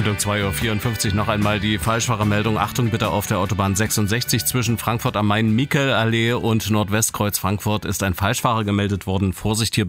Meldung 2:54 Uhr noch einmal die Falschfahrermeldung. Achtung bitte, auf der Autobahn 66 zwischen Frankfurt am Main, Michelallee und Nordwestkreuz Frankfurt ist ein Falschfahrer gemeldet worden. Vorsicht hier.